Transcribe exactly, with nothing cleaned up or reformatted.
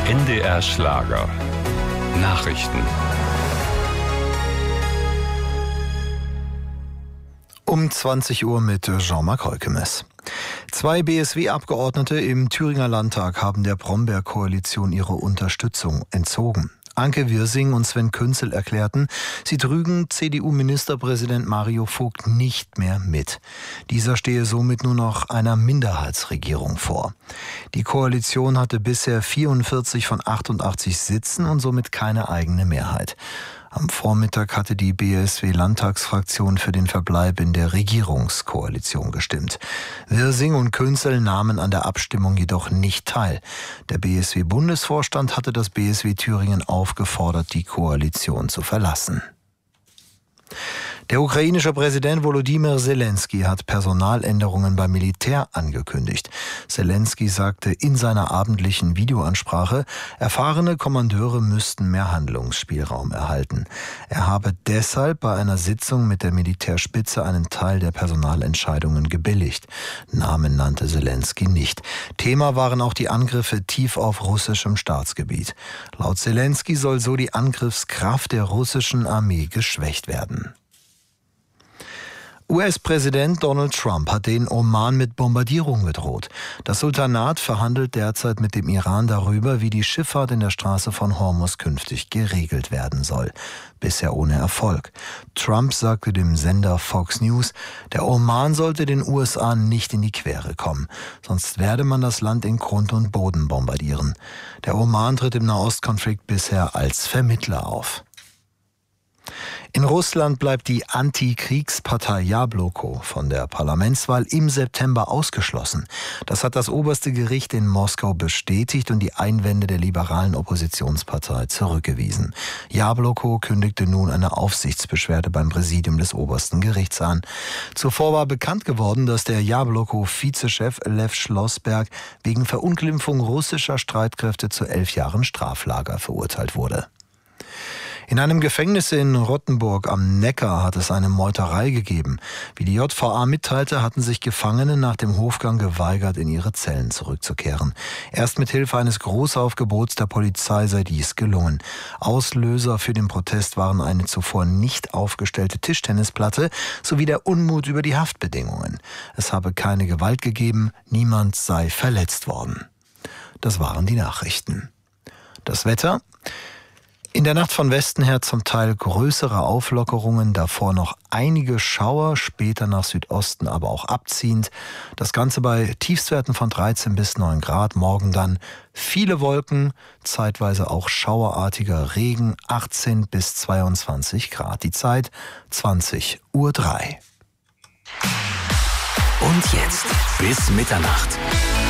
N D R Schlager. Nachrichten. Um zwanzig Uhr mit Jean-Marc Heukemes. Zwei B S W-Abgeordnete im Thüringer Landtag haben der Bromberg-Koalition ihre Unterstützung entzogen. Anke Wirsing und Sven Künzel erklärten, sie trügen C D U-Ministerpräsident Mario Vogt nicht mehr mit. Dieser stehe somit nur noch einer Minderheitsregierung vor. Die Koalition hatte bisher vierundvierzig von achtundachtzig Sitzen und somit keine eigene Mehrheit. Am Vormittag hatte die B S W-Landtagsfraktion für den Verbleib in der Regierungskoalition gestimmt. Wirsing und Künzel nahmen an der Abstimmung jedoch nicht teil. Der B S W-Bundesvorstand hatte das B S W Thüringen aufgefordert, die Koalition zu verlassen. Der ukrainische Präsident Volodymyr Zelensky hat Personaländerungen beim Militär angekündigt. Zelensky sagte in seiner abendlichen Videoansprache, erfahrene Kommandeure müssten mehr Handlungsspielraum erhalten. Er habe deshalb bei einer Sitzung mit der Militärspitze einen Teil der Personalentscheidungen gebilligt. Namen nannte Zelensky nicht. Thema waren auch die Angriffe tief auf russischem Staatsgebiet. Laut Zelensky soll so die Angriffskraft der russischen Armee geschwächt werden. U S-Präsident Donald Trump hat den Oman mit Bombardierung gedroht. Das Sultanat verhandelt derzeit mit dem Iran darüber, wie die Schifffahrt in der Straße von Hormuz künftig geregelt werden soll. Bisher ohne Erfolg. Trump sagte dem Sender Fox News, der Oman sollte den U S A nicht in die Quere kommen. Sonst werde man das Land in Grund und Boden bombardieren. Der Oman tritt im Nahostkonflikt bisher als Vermittler auf. In Russland bleibt die Antikriegspartei Jabloko von der Parlamentswahl im September ausgeschlossen. Das hat das oberste Gericht in Moskau bestätigt und die Einwände der liberalen Oppositionspartei zurückgewiesen. Jabloko kündigte nun eine Aufsichtsbeschwerde beim Präsidium des obersten Gerichts an. Zuvor war bekannt geworden, dass der Jabloko-Vizechef Lev Schlossberg wegen Verunglimpfung russischer Streitkräfte zu elf Jahren Straflager verurteilt wurde. In einem Gefängnis in Rottenburg am Neckar hat es eine Meuterei gegeben. Wie die J V A mitteilte, hatten sich Gefangene nach dem Hofgang geweigert, in ihre Zellen zurückzukehren. Erst mit Hilfe eines Großaufgebots der Polizei sei dies gelungen. Auslöser für den Protest waren eine zuvor nicht aufgestellte Tischtennisplatte sowie der Unmut über die Haftbedingungen. Es habe keine Gewalt gegeben, niemand sei verletzt worden. Das waren die Nachrichten. Das Wetter? In der Nacht von Westen her zum Teil größere Auflockerungen, davor noch einige Schauer, später nach Südosten aber auch abziehend. Das Ganze bei Tiefstwerten von dreizehn bis neun Grad, morgen dann viele Wolken, zeitweise auch schauerartiger Regen, achtzehn bis zweiundzwanzig Grad. Die Zeit zwanzig Uhr drei. Und jetzt bis Mitternacht.